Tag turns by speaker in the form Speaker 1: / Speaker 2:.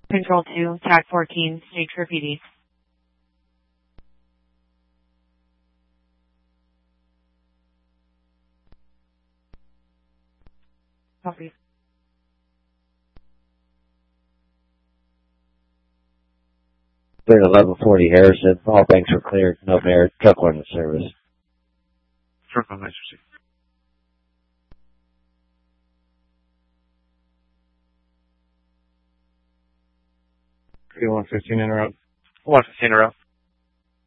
Speaker 1: Control 2, TAC 14, stage for PD. Copy.
Speaker 2: Cleared 1140 Harrison. All banks were cleared. No merit. Truck 1 in service.
Speaker 3: Truck 1, nice to see.
Speaker 4: P115 interrupt.
Speaker 3: 115 interrupt.